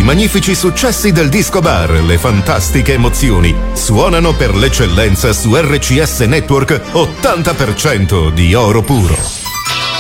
I magnifici successi del disco bar, le fantastiche emozioni suonano per l'eccellenza su RCS Network 80% di oro puro.